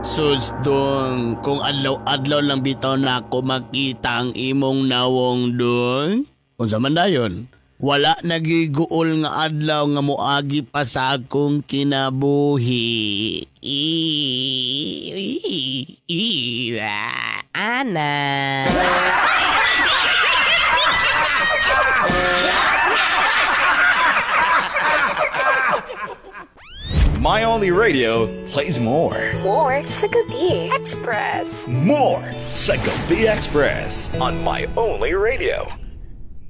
Sus dong, kung adlaw-adlaw lang bitaw na ako makita ang imong nawong dong. Unsa man dayon? Wala nagiguol nga adlaw nga moagi pa sa akong kinabuhi. Ana. My Only Radio plays more. More sa Gabi Express. More sa Gabi Express on My Only Radio.